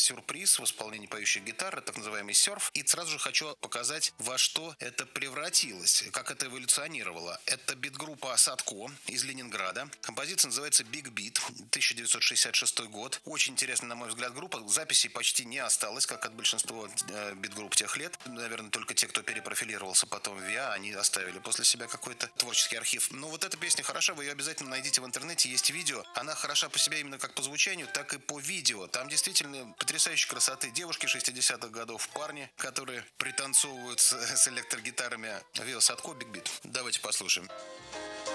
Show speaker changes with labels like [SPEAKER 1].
[SPEAKER 1] сюрприз в исполнении поющей гитары, так называемый серф. И сразу же хочу показать, во что это превратилось, как это эволюционировало. Это бит-группа Садко из Ленинграда. Композиция называется Big Beat, 1966 год. Очень интересная, на мой взгляд, группа. Записей почти не осталось, как от большинства бит-групп тех лет. Наверное, только те, кто перепрофилировался потом в VIA, они оставили после себя какой-то творческий архив. Но вот эта песня хороша, вы ее обязательно найдите в интернете, есть видео. Она хороша по себе именно как по звучанию, так и по видео. Там действительно потрясающей красоты девушки 60-х годов, парни, которые пританцовывают с электрогитарами VIA Садко Big Beat. Давайте послушаем.